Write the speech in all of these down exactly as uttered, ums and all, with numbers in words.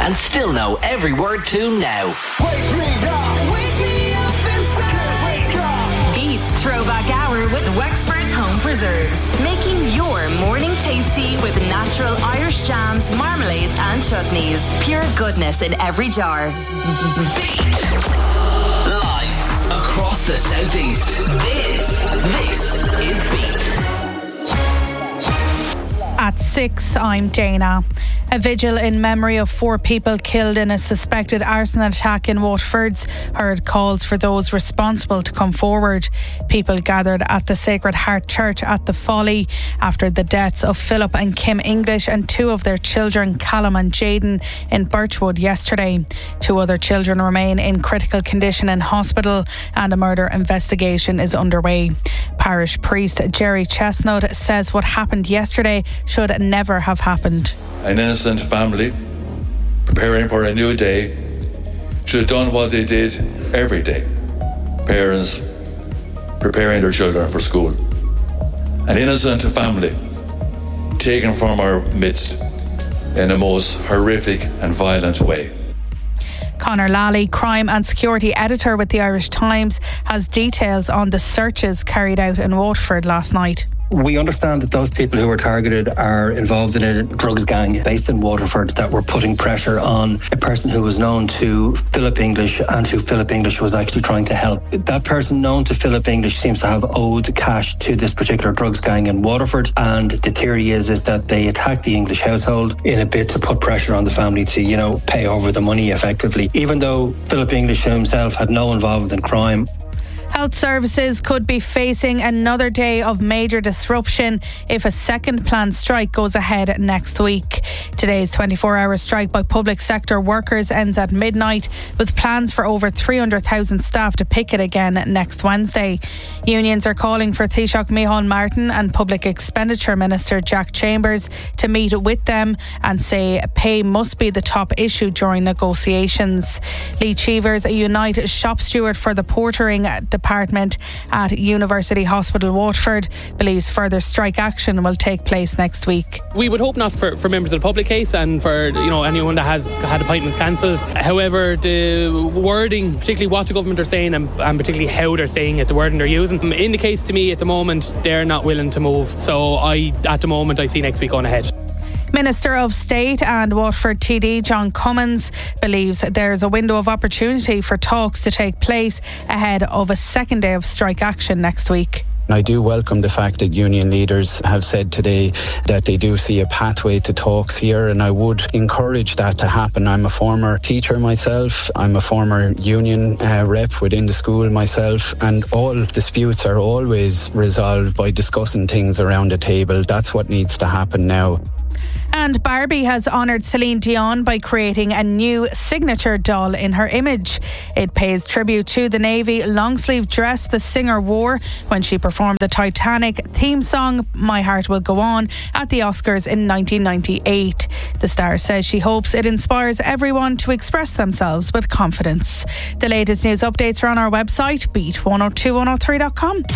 and still know every word to now. Wake me up. Wake me up inside. Wake up. Beats Throwback Hour with Wexford Home Preserves. Making your morning tasty with natural Irish jams, marmalades and chutneys. Pure goodness in every jar. Beat. Live across the southeast. This, this is Beat. At six, I'm Dana. A vigil in memory of four people killed in a suspected arson attack in Waterford's heard calls for those responsible to come forward. People gathered at the Sacred Heart Church at the Folly after the deaths of Philip and Kim English and two of their children, Callum and Jaden, in Birchwood yesterday. Two other children remain in critical condition in hospital and a murder investigation is underway. Parish priest Jerry Chestnut says what happened yesterday should never have happened. An innocent family preparing for a new day should have done what they did every day. Parents preparing their children for school. An innocent family taken from our midst in the most horrific and violent way. Conor Lally, crime and security editor with the Irish Times, has details on the searches carried out in Waterford last night. We understand that those people who were targeted are involved in a drugs gang based in Waterford that were putting pressure on a person who was known to Philip English and who Philip English was actually trying to help. That person known to Philip English seems to have owed cash to this particular drugs gang in Waterford, and the theory is, is that they attacked the English household in a bid to put pressure on the family to, you know, pay over the money effectively, even though Philip English himself had no involvement in crime. Health services could be facing another day of major disruption if a second planned strike goes ahead next week. Today's twenty-four hour strike by public sector workers ends at midnight, with plans for over three hundred thousand staff to picket again next Wednesday. Unions are calling for Taoiseach Micheál Martin and Public Expenditure Minister Jack Chambers to meet with them and say pay must be the top issue during negotiations. Lee Cheevers, a Unite shop steward for the portering department at University Hospital Waterford, believes further strike action will take place next week. We would hope not for, for members of the public case and for, you know, anyone that has had appointments cancelled. However, the wording, particularly what the government are saying and, and particularly how they're saying it, the wording they're using, indicates to me at the moment they're not willing to move. So I, at the moment, I see next week going ahead. Minister of State and Waterford T D John Cummins believes there's a window of opportunity for talks to take place ahead of a second day of strike action next week. I do welcome the fact that union leaders have said today that they do see a pathway to talks here, and I would encourage that to happen. I'm a former teacher myself. I'm a former union uh, rep within the school myself, and all disputes are always resolved by discussing things around the table. That's what needs to happen now. And Barbie has honoured Celine Dion by creating a new signature doll in her image. It pays tribute to the navy long-sleeve dress the singer wore when she performed the Titanic theme song My Heart Will Go On at the Oscars in nineteen ninety-eight. The star says she hopes it inspires everyone to express themselves with confidence. The latest news updates are on our website, beat one oh two one oh three dot com.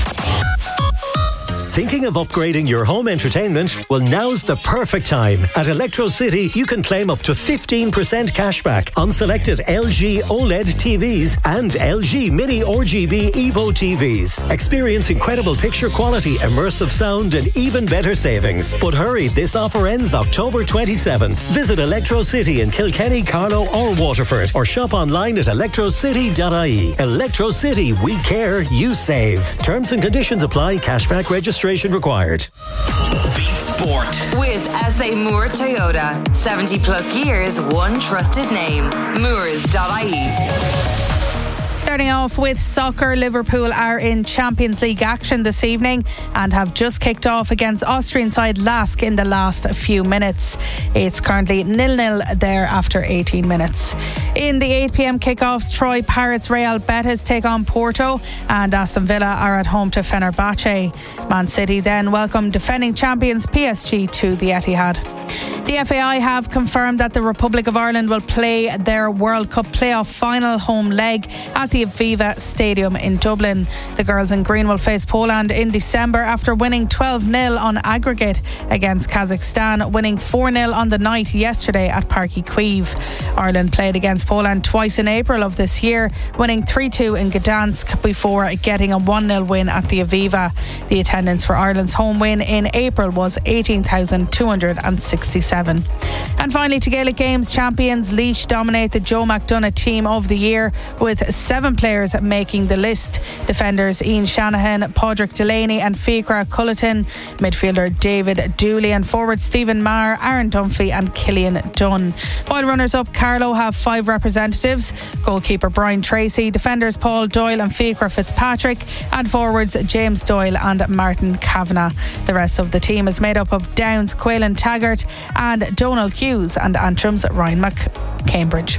Thinking of upgrading your home entertainment? Well, now's the perfect time. At Electro City, you can claim up to fifteen percent cashback on selected L G OLED T Vs and L G Mini R G B Evo T Vs. Experience incredible picture quality, immersive sound and even better savings. But hurry, this offer ends October twenty-seventh. Visit Electro City in Kilkenny, Carlow or Waterford, or shop online at electro city dot I E. Electro City, we care, you save. Terms and conditions apply. Cashback registration required. Beat Sport with S A Moore Toyota. seventy plus years, one trusted name. Moores dot I E. Starting off with soccer, Liverpool are in Champions League action this evening and have just kicked off against Austrian side Lask in the last few minutes. It's currently nil-nil there after eighteen minutes. In the eight p.m. kickoffs, Troy Pirates Real Betis take on Porto and Aston Villa are at home to Fenerbahce. Man City then welcome defending champions P S G to the Etihad. The F A I have confirmed that the Republic of Ireland will play their World Cup playoff final home leg at the Aviva Stadium in Dublin. The girls in green will face Poland in December after winning twelve nil on aggregate against Kazakhstan, winning four nil on the night yesterday at Parky Queeve. Ireland played against Poland twice in April of this year, winning three two in Gdansk before getting a one nil win at the Aviva. The attendance for Ireland's home win in April was eighteen thousand two hundred sixty-seven. And finally, to Gaelic Games champions, Laois dominate the Joe McDonagh Team of the Year with seven players making the list. Defenders Ian Shanahan, Padraig Delaney and Fiachra Culleton, midfielder David Dooley and forward Stephen Maher, Aaron Dunphy and Killian Dunn. While runners-up Carlow have five representatives: goalkeeper Brian Tracy, defenders Paul Doyle and Fiachra Fitzpatrick, and forwards James Doyle and Martin Kavanagh. The rest of the team is made up of Downs, Quaylen Taggart and Donald Hughes, and Antrim's Ryan McCambridge.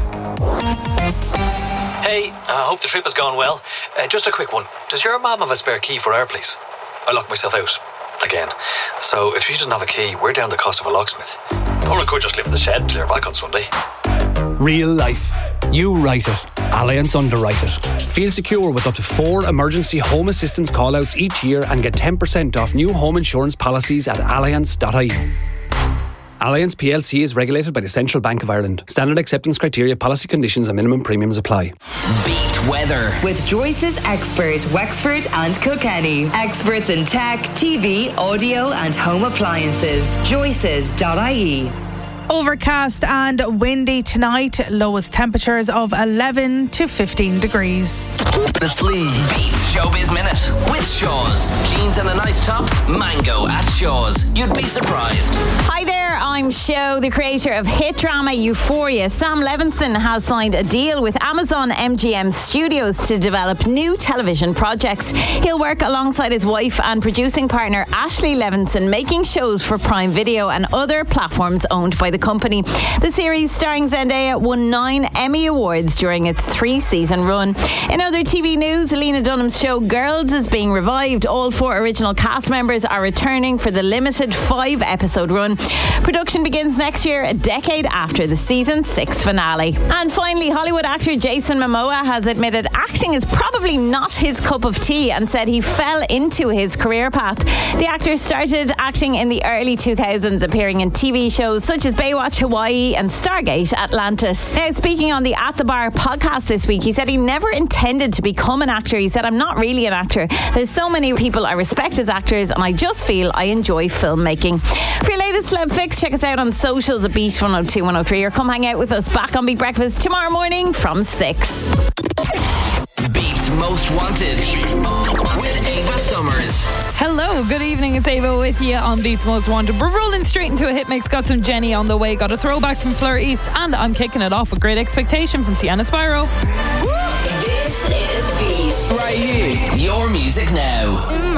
Hey, I hope the trip has gone well. Uh, just a quick one. Does your mum have a spare key for our place? I locked myself out. Again. So if she doesn't have a key, we're down the cost of a locksmith. Or I could just live in the shed and clear back on Sunday. Real life. You write it. Allianz underwrite it. Feel secure with up to four emergency home assistance call-outs each year and get ten percent off new home insurance policies at allianz dot I E. Allianz P L C is regulated by the Central Bank of Ireland. Standard acceptance criteria, policy conditions and minimum premiums apply. Beat weather with Joyce's expert Wexford and Kilkenny. Experts in tech, T V, audio and home appliances. joyces dot I E. Overcast and windy tonight. Lowest temperatures of eleven to fifteen degrees. The Sleeve Beats Showbiz Minute with Shaw's. Jeans and a nice top. Mango at Shaw's. You'd be surprised. Hi there, I'm Sho, the creator of hit drama Euphoria. Sam Levinson has signed a deal with Amazon M G M Studios to develop new television projects. He'll work alongside his wife and producing partner Ashley Levinson, making shows for Prime Video and other platforms owned by the company. The series, starring Zendaya, won nine Emmy Awards during its three-season run. In other T V news, Lena Dunham's show Girls is being revived. All four original cast members are returning for the limited five-episode run. Production begins next year, a decade after the season six finale. And finally, Hollywood actor Jason Momoa has admitted acting is probably not his cup of tea and said he fell into his career path. The actor started acting in the early two thousands, appearing in T V shows such as Baywatch Hawaii and Stargate Atlantis. Now, speaking on the At The Bar podcast this week, he said he never intended to become an actor. He said, I'm not really an actor. There's so many people I respect as actors and I just feel I enjoy filmmaking. For your latest celeb fix, check us out on socials at Beat one oh two one oh three or come hang out with us back on Beat Breakfast tomorrow morning from six. Beat's Most Wanted with Ava Summers. Hello, good evening, it's Ava with you on Beat's Most Wanted. We're rolling straight into a hit mix, got some Jenny on the way, got a throwback from Fleur East, and I'm kicking it off with Great Expectation from Sienna Spyro. This is Beat. Right here. Your music now.